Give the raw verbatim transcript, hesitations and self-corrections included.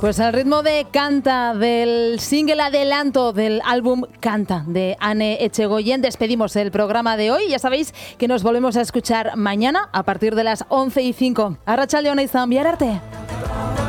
Pues al ritmo de Canta, del single adelanto del álbum Canta de Ane Etxegoyen, despedimos el programa de hoy. Ya sabéis que nos volvemos a escuchar mañana a partir de las once y cinco. Arratsalde ona izan, bihar arte.